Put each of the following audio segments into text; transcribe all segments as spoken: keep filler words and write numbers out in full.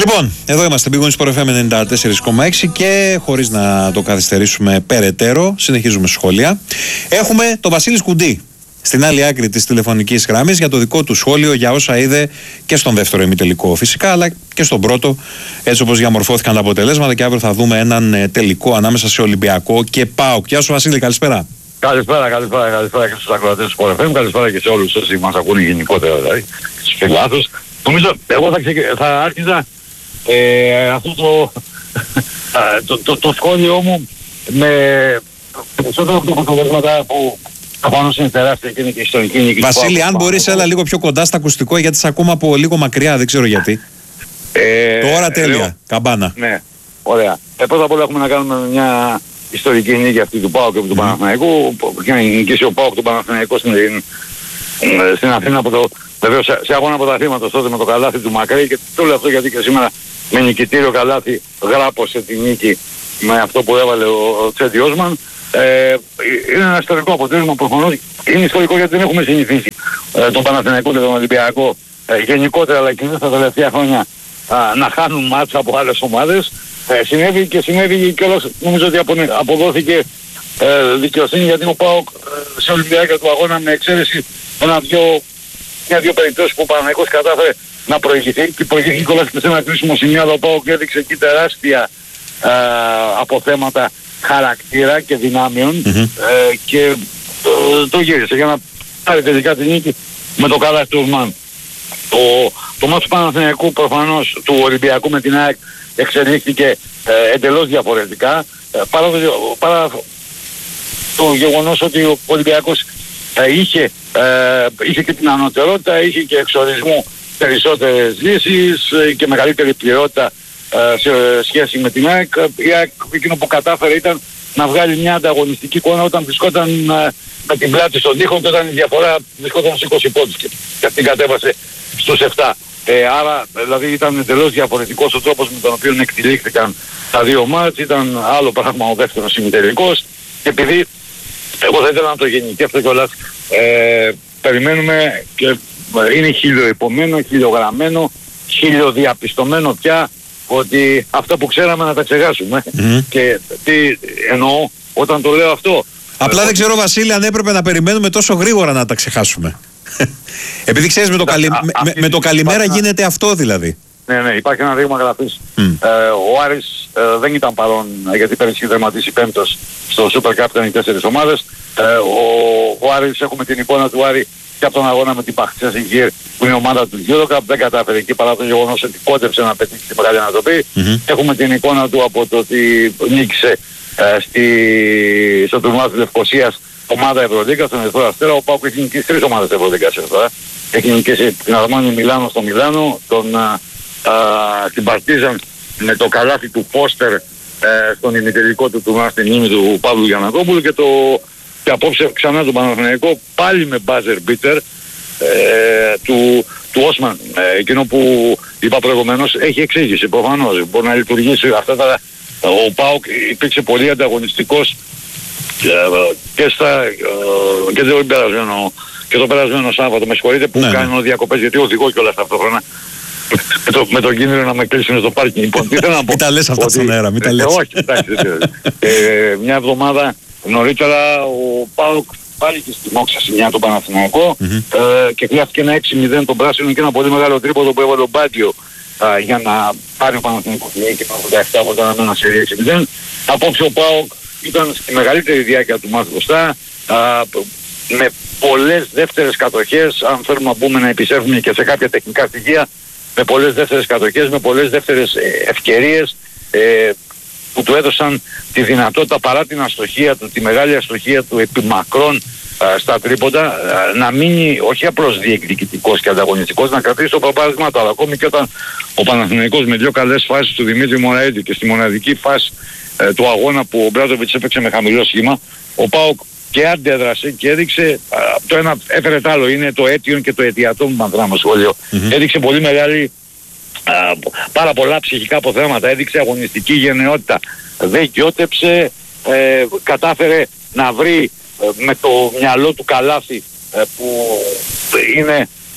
Λοιπόν, εδώ είμαστε, Big Win Sport εφ εμ ενενήντα τέσσερα κόμμα έξι και χωρίς να το καθυστερήσουμε περαιτέρω, συνεχίζουμε σχόλια. Έχουμε τον Βασίλη Σκουντή στην άλλη άκρη της τηλεφωνικής γραμμής για το δικό του σχόλιο για όσα είδε και στον δεύτερο ημιτελικό φυσικά, αλλά και στον πρώτο, έτσι όπως διαμορφώθηκαν τα αποτελέσματα. Και αύριο θα δούμε έναν τελικό ανάμεσα σε Ολυμπιακό και ΠΑΟΚ. Γεια σου Βασίλη, καλησπέρα. Καλησπέρα, καλησπέρα, καλησπέρα και στους ακροατές του Sport εφ εμ, καλησπέρα και σε όλους όσοι μας ακούνε γενικότερα, δηλαδή, στους φιλάθους. Νομίζω, εγώ θα, ξεκ... θα άρχιζα ε, αυτό το, το, το, το σχόλιο μου με περισσότερο από τα αποτελέσματα που προφανώς είναι τεράστια και είναι και ιστορική νίκη. Βασίλη, αν μπορείς έλα λίγο πιο κοντά στα ακουστικό, γιατί σε ακούμε από λίγο μακριά, δεν ξέρω γιατί. Ε, Τώρα τέλεια, λέω, καμπάνα. Ναι, ωραία. Ε, πρώτα απ' όλα έχουμε να κάνουμε μια ιστορική νίκη αυτή του ΠΑΟΚ και του mm. Παναθηναϊκού, και να νικήσει ο ΠΑΟΚ του Παναθηναϊκού στην, στην Αθήνα από το, βεβαίως σε, σε αγώνα πρωταθλήματος τότε με το καλάθι του Μακρύ, και το λέω αυτό γιατί και σήμερα με νικητήριο καλάθι γράπωσε τη νίκη με αυτό που έβαλε ο, ο Τσέντι Όσμαν. Ε, είναι ένα ιστορικό αποτέλεσμα, προφανώς είναι ιστορικό γιατί δεν έχουμε συνηθίσει ε, τον Παναθηναϊκό και τον Ολυμπιακό ε, γενικότερα, αλλά και στα τελευταία χρόνια α, να χάνουν μάτσα από άλλες ομάδες. Ε, συνέβη και συνέβη και όλος, νομίζω ότι αποδόθηκε ε, δικαιοσύνη, γιατί ο ΠΑΟΚ ε, σε Ολυμπιακά του αγώνα, με εξαίρεση ένα-δυο, μια-δυο περιπτώσεις που ο Παναθηναϊκός κατάφερε να προηγηθεί, και προηγήθηκε κιόλας και σε ένα κρίσιμο σημείο, αλλά ο ΠΑΟΚ έδειξε εκεί τεράστια ε, αποθέματα χαρακτήρα και δυνάμεων mm-hmm. ε, και ε, το γύρισε για να πάρει τελικά τη νίκη με το καλάθι του Οσμάν. Το, το μάτσο του Παναθηναϊκού, προφανώς του Ολυμπιακού με την ΑΕΚ, εξελίχθηκε ε, εντελώς διαφορετικά, ε, παρά, το, παρά το γεγονός ότι ο Ολυμπιακός ε, είχε, ε, είχε και την ανωτερότητα, είχε και εξορισμού περισσότερες λύσεις ε, και μεγαλύτερη πληρότητα ε, σε σχέση με την ΑΕΚ. Η ΑΕΚ εκείνο που κατάφερε ήταν να βγάλει μια ανταγωνιστική εικόνα όταν βρισκόταν ε, με την πλάτη στον τοίχο, όταν η διαφορά βρισκόταν στους είκοσι πόντους και, και αυτήν κατέβασε στους επτά. Ε, άρα δηλαδή ήταν εντελώς διαφορετικός ο τρόπος με τον οποίο εκτελήχθηκαν τα δύο μάτς, ήταν άλλο πράγμα ο δεύτερος ημιτελικός, και επειδή εγώ θα ήθελα να το γενικεύσω κιόλας, ε, περιμένουμε και είναι χιλιοϋπομένο, χιλιογραμμένο, χιλιοδιαπιστωμένο πια ότι αυτά που ξέραμε να τα ξεχάσουμε. Mm. Και τι εννοώ όταν το λέω αυτό. Απλά δεν ξέρω Βασίλη αν έπρεπε να περιμένουμε τόσο γρήγορα να τα ξεχάσουμε. Επειδή ξέρεις με το, καλη... α, με, α, με το καλημέρα υπάρχει... γίνεται αυτό δηλαδή. Ναι, ναι, υπάρχει ένα δείγμα γραφής. Mm. Ε, ο Άρης ε, δεν ήταν παρόν, γιατί πέρυσι είχε τερματίσει πέμπτος στο Super Cup, ήταν οι τέσσερις ομάδες. Ε, ο, ο Άρης, έχουμε την εικόνα του Άρη και από τον αγώνα με την Παχτσέσσικη, που είναι η ομάδα του Eurocup, δεν κατάφερε εκεί παρά το γεγονός ότι κόντεψε να πετύχει τη μεγάλη ανατροπή. Mm-hmm. Έχουμε την εικόνα του από το ότι νίκησε ε, στη, στο τουρνουά της Λευκωσίας ομάδα Ευρωλίγκα, στον Ερυθρό Αστέρα. Ο ΠΑΟΚ έχει νικήσει τρεις ομάδες Ευρωλίγκα τώρα. Έχει νικήσει την Αρμάνι Μιλάνο στο Μιλάνο, τον, α, α, την Παρτίζαν με το καλάθι του Φώστερ ε, στον ημιτελικό του τουρνουά στην ύμνη του Παύλου Γιαννακόπουλου, και, το, και απόψε ξανά τον Παναθηναϊκό πάλι με buzzer beater ε, του, του Όσμαν. Ε, εκείνο που είπα προηγουμένως έχει εξήγηση, προφανώς μπορεί να λειτουργήσει αυτά τα... Ο ΠΑΟΚ υπήρξε πολύ ανταγωνιστικός και, στα, και, το περασμένο, και το περασμένο Σάββατο, με συγχωρείτε που ναι, κάνω διακοπές γιατί οδηγώ κιόλας ταυτόχρονα με, το, με τον κίνδυνο να με κλείσουν στο πάρκινγκ. Λοιπόν, τι θέλω να πω. Μην τα λες αυτά στον αέρα, μην τα λες. Όχι, εντάξει, ε, μια εβδομάδα νωρίτερα ο ΠΑΟΚ πάλι και στη μόξα σημεία τον Παναθηναϊκό mm-hmm. ε, και χρειάστηκε ένα έξι μηδέν τον πράσινο και ένα πολύ μεγάλο τρίποδο που έβαλε ο Μπάντιο ε, για να πάρει ο Παναθηναϊκός τη νίκη με ογδόντα επτά από το ένα σε έξι μηδέν. Απόψε ο ΠΑΟΚ ήταν στη μεγαλύτερη διάρκεια του μάτς μπροστά, με πολλές δεύτερες κατοχές, αν θέλουμε να πούμε να επισέλθουμε και σε κάποια τεχνικά στοιχεία, με πολλές δεύτερες κατοχές, με πολλές δεύτερες ευκαιρίες ε, που του έδωσαν τη δυνατότητα, παρά την αστοχία του, τη μεγάλη αστοχία του επί μακρόν α, στα τρίποντα, α, να μείνει όχι απλώς διεκδικητικός και ανταγωνιστικός, να κρατήσει το προπάρασμα του. Αλλά ακόμη και όταν ο Παναθηναϊκός με δύο καλές φάσεις του Δημήτρη Μωραήτη και στη μοναδική φάση ε, του αγώνα που ο Μπράζοβιτς έπαιξε με χαμηλό σχήμα, ο ΠΑΟΚ και αντέδρασε και έδειξε, α, το ένα έφερε το άλλο, είναι το αίτιον και το αιτιατό που μαντράμε σχολείο. Mm-hmm. Έδειξε πολύ μεγάλη, α, πάρα πολλά ψυχικά αποθέματα, έδειξε αγωνιστική γενναιότητα, δεν γιώτεψε, ε, κατάφερε να βρει ε, με το μυαλό του καλάθι ε, που είναι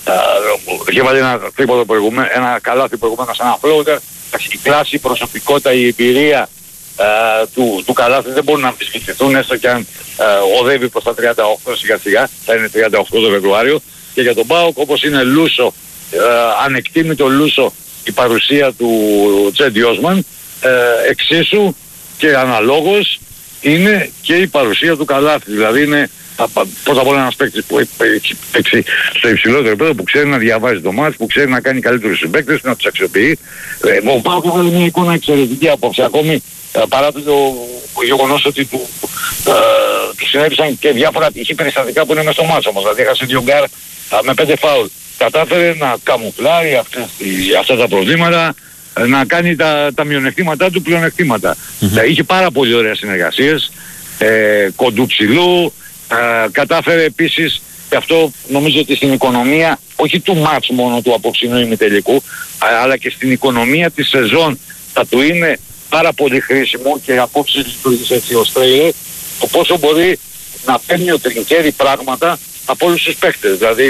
είχε βάλει ένα τρίποδο προηγουμένο, ένα καλάθι προηγουμένως, ένα floater. Η κλάση, η προσωπικότητα, η εμπειρία Uh, του, του καλάθι δεν μπορούν να αμφισβητηθούν, έστω και αν uh, οδεύει προς τα τριάντα οκτώ σιγά σιγά, θα είναι τριάντα οκτώ το Φεβρουάριο. Και για τον ΠΑΟΚ, όπως είναι λούσο, uh, ανεκτήμητο λούσο η παρουσία του Τσέντι Όσμαν, uh, εξίσου και αναλόγως είναι και η παρουσία του καλάθι. Δηλαδή είναι πρώτα απ' όλα ένας παίκτης που έχει παίξει στο υψηλότερο επίπεδο, που ξέρει να διαβάζει το μάτς, που ξέρει να κάνει καλύτερους συμπαίκτες, να τους αξιοποιεί. Uh, ο ΠΑΟΚ έχει μια εικόνα εξαιρετική απόψε, ακόμη παρά το, το γεγονός ότι του, ε, του συνέβησαν και διάφορα τυχή περιστατικά που είναι μέσα στο μάτσο όμως. Δηλαδή έχασε δύο γκάρ με πέντε φάουλ. Κατάφερε να καμουφλάρει αυτές, αυτά τα προβλήματα, να κάνει τα, τα μειονεκτήματά του πλεονεκτήματα. Mm-hmm. Είχε πάρα πολύ ωραίες συνεργασίες, ε, κοντού ψηλού, ε, κατάφερε επίσης, και αυτό νομίζω ότι στην οικονομία, όχι του μάτς μόνο του απόψινου ημιτελικού, αλλά και στην οικονομία της σεζόν θα του είναι πάρα πολύ χρήσιμο, και απόψε λειτουργήσε έτσι ο Στρέιλερ, το πόσο μπορεί να παίρνει ο Τρινκέρι πράγματα από όλους τους παίκτες. Δηλαδή